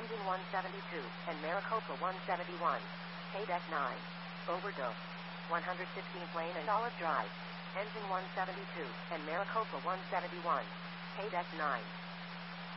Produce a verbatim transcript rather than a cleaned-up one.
Engine one seventy-two, and Maricopa one seventy-one. K-Deck nine. Overdose. one hundred sixteenth Lane and Olive Drive. Engine one seventy-two, and Maricopa one seventy-one. K-Deck nine.